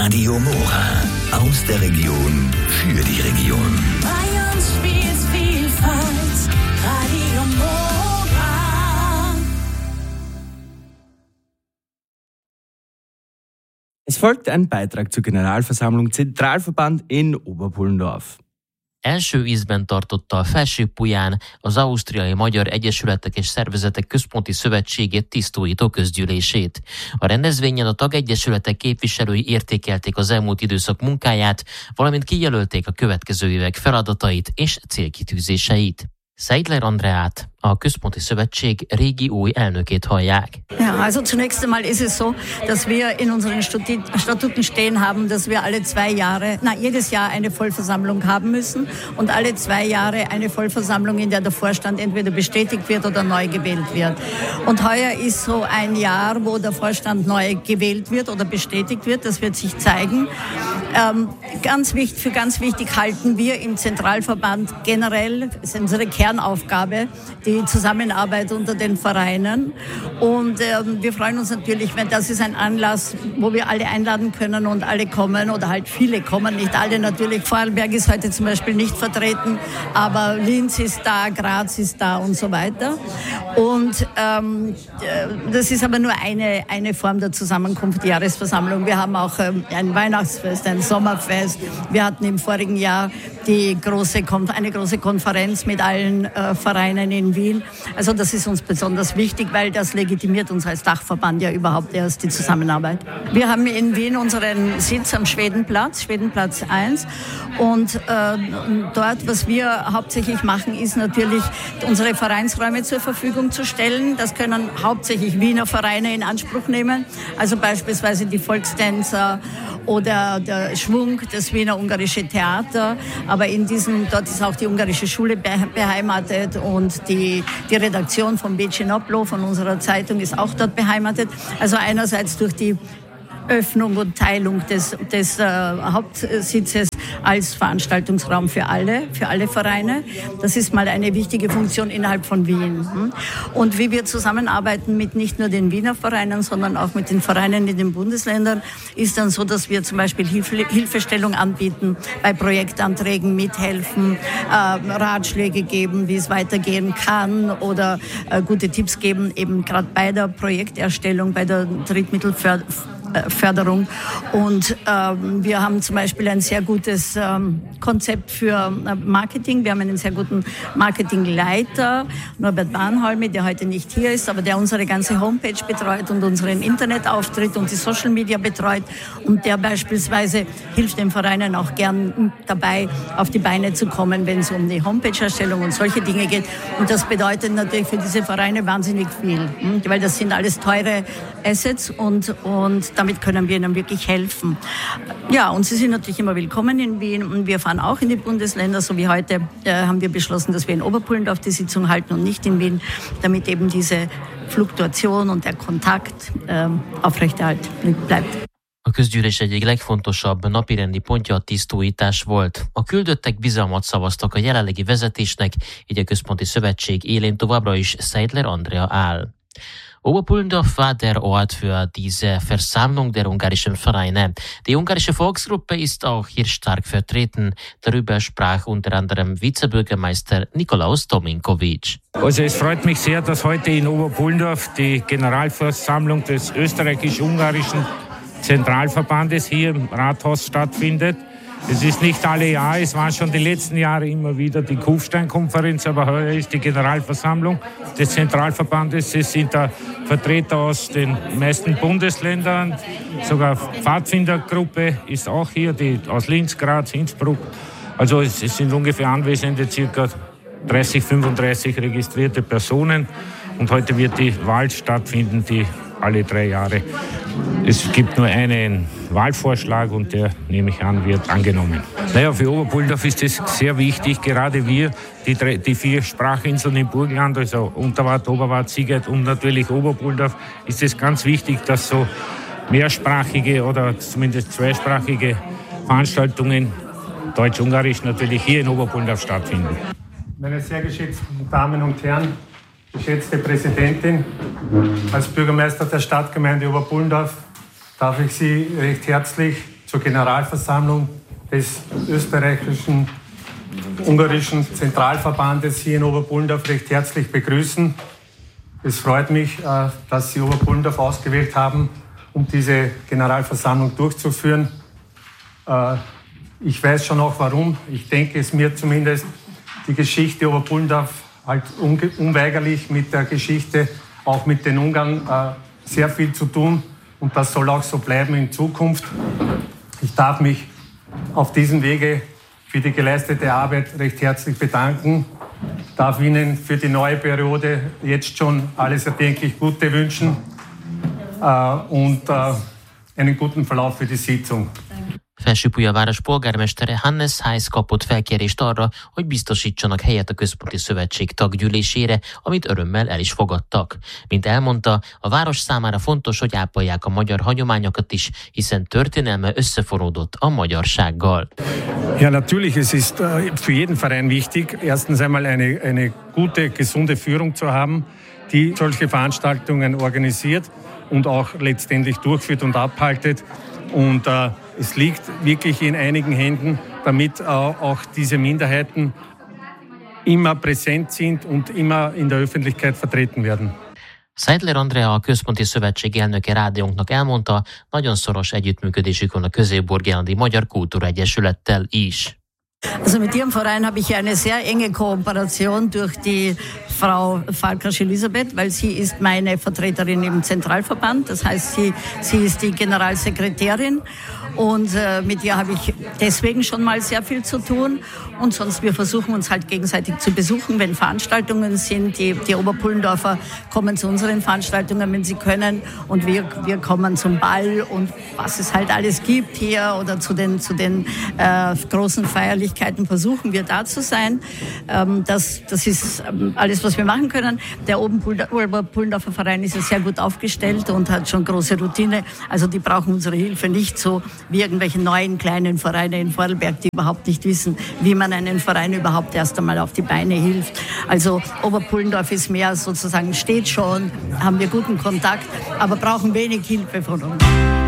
Radio Mora. Aus der Region für die Region. Bei uns spielt's Vielfalt. Radio Mora. Es folgt ein Beitrag zur Generalversammlung Zentralverband in Oberpullendorf. Első ízben tartotta a Felső-Puján az Ausztriai Magyar Egyesületek és Szervezetek Központi Szövetségét tisztújító közgyűlését. A rendezvényen a tagegyesületek képviselői értékelték az elmúlt időszak munkáját, valamint kijelölték a következő évek feladatait és célkitűzéseit. Seidler Andreát, a Központi Szövetség régi új elnökét hallják. Ja, also zunächst einmal ist es so, dass wir in unseren Statuten stehen haben, dass wir jedes Jahr eine Vollversammlung haben müssen und alle 2 Jahre eine Vollversammlung, in der der Vorstand entweder bestätigt wird oder neu gewählt wird. Und heuer ist so ein Jahr, wo der Vorstand neu gewählt wird oder bestätigt wird. Das wird sich zeigen. Für ganz wichtig halten wir im Zentralverband generell, das ist unsere Kernaufgabe, die Zusammenarbeit unter den Vereinen. Und wir freuen uns natürlich, wenn das ist ein Anlass, wo wir alle einladen können und alle kommen oder halt viele kommen, nicht alle natürlich. Vorarlberg ist heute zum Beispiel nicht vertreten, aber Linz ist da, Graz ist da und so weiter. Und das ist aber nur eine Form der Zusammenkunft, die Jahresversammlung. Wir haben auch ein Weihnachtsfest, ein Sommerfest. Wir hatten im vorigen Jahr eine große Konferenz mit allen Vereinen in Wien. Also das ist uns besonders wichtig, weil das legitimiert uns als Dachverband ja überhaupt erst die Zusammenarbeit. Wir haben in Wien unseren Sitz am Schwedenplatz 1. Und dort, was wir hauptsächlich machen, ist natürlich unsere Vereinsräume zur Verfügung zu stellen. Das können hauptsächlich Wiener Vereine in Anspruch nehmen. Also beispielsweise die Volkstänzer oder der Schwung, das Wiener Ungarische Theater. Aber dort ist auch die Ungarische Schule beheimatet und die Redaktion von Becinoplo, von unserer Zeitung, ist auch dort beheimatet. Also einerseits durch die Öffnung und Teilung des Hauptsitzes als Veranstaltungsraum für alle Vereine. Das ist mal eine wichtige Funktion innerhalb von Wien. Und wie wir zusammenarbeiten mit nicht nur den Wiener Vereinen, sondern auch mit den Vereinen in den Bundesländern, ist dann so, dass wir zum Beispiel Hilfestellung anbieten, bei Projektanträgen mithelfen, Ratschläge geben, wie es weitergehen kann oder gute Tipps geben, eben gerade bei der Projekterstellung, bei der Drittmittelförderung. Und wir haben zum Beispiel ein sehr gutes Konzept für Marketing. Wir haben einen sehr guten Marketingleiter, Norbert Bahnholme, der heute nicht hier ist, aber der unsere ganze Homepage betreut und unseren Internetauftritt und die Social Media betreut und der beispielsweise hilft den Vereinen auch gern dabei, auf die Beine zu kommen, wenn es um die Homepage-Erstellung und solche Dinge geht. Und das bedeutet natürlich für diese Vereine wahnsinnig viel, weil das sind alles teure Assets und damit können wir ihnen wirklich helfen. Ja, und sie sind natürlich immer willkommen in Wien und wir fahren auch in die Bundesländer, so wie heute haben wir beschlossen, dass wir in Oberpullendorf die Sitzung halten und nicht in Wien, damit eben diese Fluktuation und der Kontakt aufrechterhalten bleibt. A közgyűlés egyik legfontosabb napirendi pontja a tisztújítás volt. A küldöttek bizalmat szavaztak a jelenlegi vezetésnek, így a Központi Szövetség élén továbbra is Seidler Andrea áll. Oberpullendorf war der Ort für diese Versammlung der ungarischen Vereine. Die ungarische Volksgruppe ist auch hier stark vertreten. Darüber sprach unter anderem Vizebürgermeister Nikolaus Dominkovic. Also es freut mich sehr, dass heute in Oberpullendorf die Generalversammlung des österreichisch-ungarischen Zentralverbandes hier im Rathaus stattfindet. Es ist nicht alle Jahre, es waren schon die letzten Jahre immer wieder die Kufstein-Konferenz, aber heuer ist die Generalversammlung des Zentralverbandes. Es sind da Vertreter aus den meisten Bundesländern, sogar Pfadfindergruppe ist auch hier, die aus Linz, Graz, Innsbruck. Also es sind ungefähr Anwesende, ca. 35 registrierte Personen. Und heute wird die Wahl stattfinden, die alle 3 Jahre. Es gibt nur einen Wahlvorschlag und der, nehme ich an, wird angenommen. Naja, für Oberpullendorf ist es sehr wichtig, gerade wir, die 4 Sprachinseln im Burgenland, also Unterwart, Oberwart, Siegert und natürlich Oberpullendorf, ist es ganz wichtig, dass so mehrsprachige oder zumindest zweisprachige Veranstaltungen, Deutsch-Ungarisch natürlich, hier in Oberpullendorf stattfinden. Meine sehr geschätzten Damen und Herren, geschätzte Präsidentin, als Bürgermeister der Stadtgemeinde Oberpullendorf darf ich Sie recht herzlich zur Generalversammlung des österreichischen ungarischen Zentralverbandes hier in Oberpullendorf recht herzlich begrüßen. Es freut mich, dass Sie Oberpullendorf ausgewählt haben, um diese Generalversammlung durchzuführen. Ich weiß schon auch warum. Ich denke, es mir zumindest die Geschichte Oberpullendorf halt unweigerlich mit der Geschichte, auch mit den Ungarn, sehr viel zu tun. Und das soll auch so bleiben in Zukunft. Ich darf mich auf diesem Wege für die geleistete Arbeit recht herzlich bedanken. Ich darf Ihnen für die neue Periode jetzt schon alles erdenklich Gute wünschen und einen guten Verlauf für die Sitzung. Felsőpolya város polgármestere Hannes Heisz kapott felkérést arra, hogy biztosítsanak helyet a Központi Szövetség taggyűlésére, amit örömmel el is fogadtak. Mint elmondta, a város számára fontos, hogy ápolják a magyar hagyományokat is, hiszen történelme összefonódott a magyarsággal. Ja, natürlich, es ist für jeden Verein wichtig, erstens einmal eine gute, gesunde Führung zu haben, die solche Veranstaltungen organisiert und auch letztendlich durchführt und abhaltet. Und es liegt wirklich in einigen Händen, damit auch diese Minderheiten immer präsent sind und immer in der Öffentlichkeit vertreten werden. Seidler Andrea, a Központi Szövetség elnöke rádiónknak elmondta, nagyon szoros együttműködésük van a Közép-Burgenlandi Magyar Kultúregyesülettel is. Also mit Ihrem Verein habe ich eine sehr enge Kooperation durch die Frau Farkas-Elisabeth, weil sie ist meine Vertreterin im Zentralverband. Das heißt, sie ist die Generalsekretärin und mit ihr habe ich deswegen schon mal sehr viel zu tun. Und sonst, wir versuchen uns halt gegenseitig zu besuchen, wenn Veranstaltungen sind. Die Oberpullendorfer kommen zu unseren Veranstaltungen, wenn sie können. Und wir kommen zum Ball und was es halt alles gibt hier oder zu den großen Feierlichkeiten versuchen wir da zu sein. Das ist alles, was wir machen können. Der Oberpullendorfer Verein ist ja sehr gut aufgestellt und hat schon große Routine. Also die brauchen unsere Hilfe nicht so wie irgendwelche neuen kleinen Vereine in Vorarlberg, die überhaupt nicht wissen, wie man einen Verein überhaupt erst einmal auf die Beine hilft. Also Oberpullendorf ist mehr sozusagen, steht schon, haben wir guten Kontakt, aber brauchen wenig Hilfe von uns.